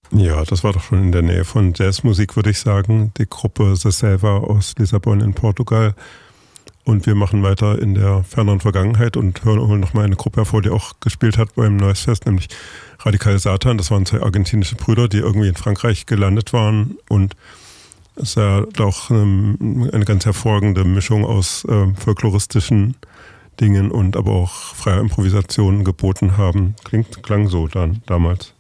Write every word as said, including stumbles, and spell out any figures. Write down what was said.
Ja, das war doch schon in der Nähe von Jazzmusik, würde ich sagen. Die Gruppe The Selva aus Lissabon in Portugal. Und wir machen weiter in der ferneren Vergangenheit und hören holen nochmal eine Gruppe hervor, die auch gespielt hat beim Noise Fest, nämlich Radikal Satan. Das waren zwei argentinische Brüder, die irgendwie in Frankreich gelandet waren und es ja auch ähm, eine ganz hervorragende Mischung aus ähm, folkloristischen Dingen und aber auch freier Improvisation geboten haben. Klingt, klang so dann damals.